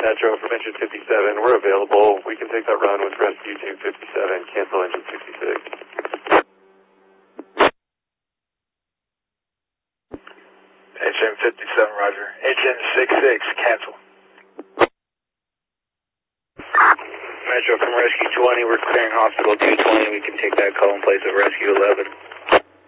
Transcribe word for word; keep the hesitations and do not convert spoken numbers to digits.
Metro from engine fifty-seven. We're available. We can take that run with rescue two fifty-seven. Cancel engine sixty-six. Engine fifty-seven, roger. Engine sixty-six, cancel. Metro from rescue twenty, we're clearing hospital two twenty. We can take that call in place of rescue eleven.